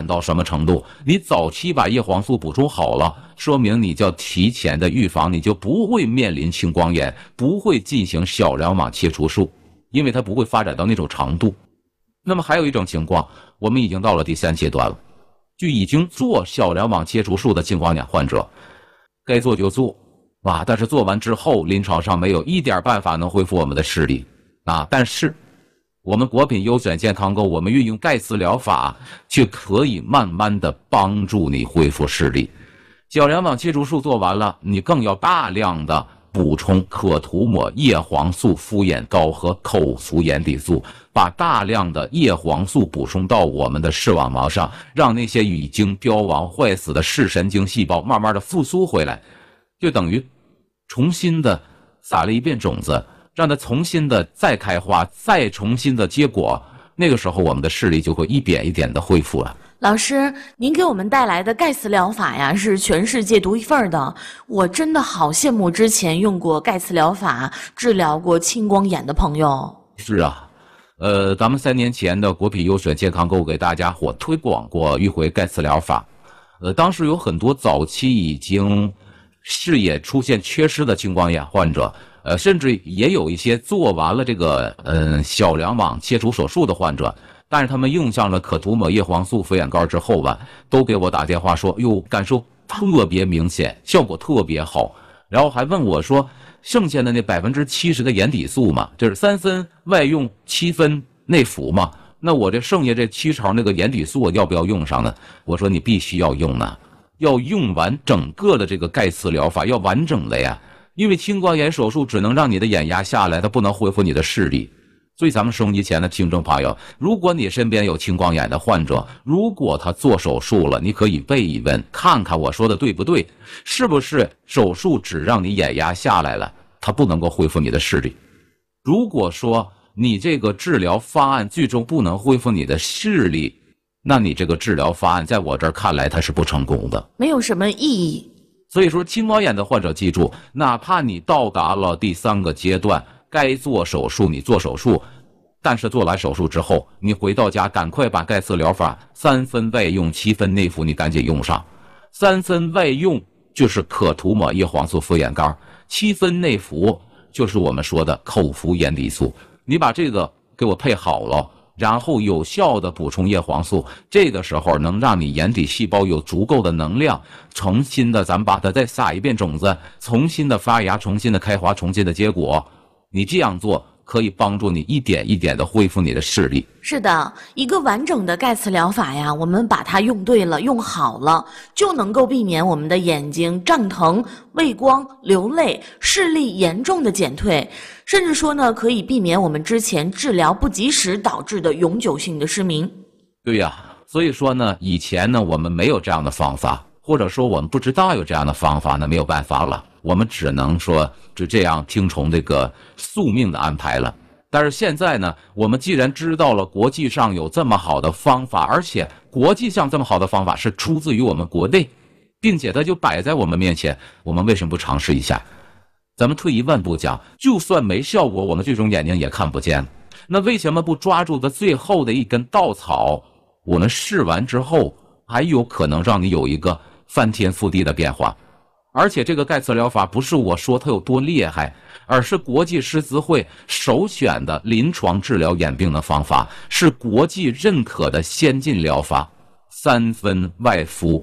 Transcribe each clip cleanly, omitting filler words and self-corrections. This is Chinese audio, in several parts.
到什么程度？你早期把叶黄素补充好了，说明你叫提前的预防，你就不会面临青光眼，不会进行小梁网切除术，因为它不会发展到那种程度。那么还有一种情况，我们已经到了第3阶段了，就已经做小梁网切除术的青光眼患者，该做就做啊，但是做完之后临床上没有一点办法能恢复我们的视力啊。但是我们国品优选健康购，我们运用钙磁疗法却可以慢慢的帮助你恢复视力。小梁网切除术做完了，你更要大量的补充可涂抹叶黄素敷眼膏和口服眼底素，把大量的叶黄素补充到我们的视网膜上，让那些已经凋亡坏死的视神经细胞慢慢的复苏回来，就等于重新的撒了一遍种子，让它重新的再开花，再重新的结果，那个时候我们的视力就会一点一点的恢复了。 老师，您给我们带来的钙磁疗法呀，是全世界独一份的。我真的好羡慕之前用过钙磁疗法治疗过青光眼的朋友。 是啊，咱们3年前的国品优选健康购给大家伙推广过迂回钙磁疗法。当时有很多早期已经视野出现缺失的青光眼患者，甚至也有一些做完了这个小梁网切除手术的患者。但是他们用上了可涂抹叶黄素敷眼膏之后吧，都给我打电话说，哟，感受特别明显，效果特别好。然后还问我说，剩下的那70%的眼底素嘛，就是3分外用7分内服嘛，那我这剩下这7成那个眼底素我要不要用上呢？我说你必须要用呢，要用完整个的这个钙磁疗法，要完整的呀，因为青光眼手术只能让你的眼压下来，它不能恢复你的视力。所以咱们收音机前的听众朋友，如果你身边有青光眼的患者，如果他做手术了，你可以问一问，看看我说的对不对，是不是手术只让你眼压下来了，它不能够恢复你的视力。如果说你这个治疗方案最终不能恢复你的视力，那你这个治疗方案在我这儿看来它是不成功的， 没有什么意义。 所以说青光眼的患者记住，哪怕你到达了第3个阶段，该做手术你做手术，但是做完手术之后，你回到家赶快把钙磁疗法3分外用7分内服你赶紧用上。3分外用就是可涂抹叶黄素敷眼膏，7分内服就是我们说的口服眼底素。你把这个给我配好了，然后有效的补充叶黄素，这个时候能让你眼底细胞有足够的能量，重新的咱们把它再撒一遍种子，重新的发芽，重新的开花，重新的结果。你这样做可以帮助你一点一点的恢复你的视力。 是的，一个完整的钙磁疗法呀，我们把它用对了，用好了，就能够避免我们的眼睛胀疼、畏光、流泪、视力严重的减退，甚至说呢，可以避免我们之前治疗不及时导致的永久性的失明。 对呀，所以说呢，以前呢我们没有这样的方法，或者说我们不知道有这样的方法呢，没有办法了，我们只能说就这样听从这个宿命的安排了。但是现在呢，我们既然知道了国际上有这么好的方法，而且国际上这么好的方法是出自于我们国内，并且它就摆在我们面前，我们为什么不尝试一下？咱们退一万步讲，就算没效果，我们最终眼睛也看不见了，那为什么不抓住它最后的一根稻草？我们试完之后还有可能让你有一个翻天覆地的变化。而且这个钙磁疗法不是我说它有多厉害，而是国际狮子会首选的临床治疗眼病的方法，是国际认可的先进疗法。3分外敷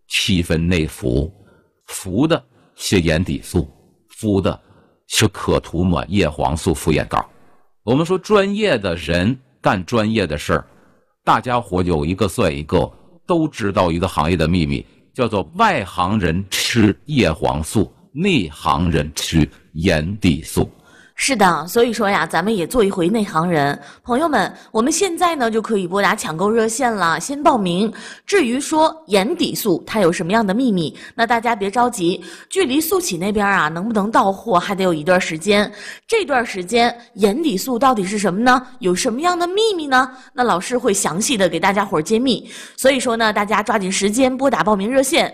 7分内服，服的是眼底素，敷的是可涂抹叶黄素敷眼膏。我们说专业的人干专业的事儿，大家伙有一个算一个，都知道一个行业的秘密，叫做外行人吃叶黄素，内行人吃眼底素。 是的，所以说呀，咱们也做一回内行人。朋友们，我们现在呢就可以拨打抢购热线了，先报名。至于说眼底素它有什么样的秘密，那大家别着急，距离速启那边啊能不能到货还得有一段时间。这段时间眼底素到底是什么呢？有什么样的秘密呢？那老师会详细的给大家伙揭秘。所以说呢，大家抓紧时间拨打报名热线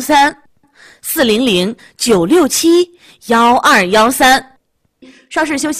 400-967-1213，400-967-1213，400-967-1213。稍事休息。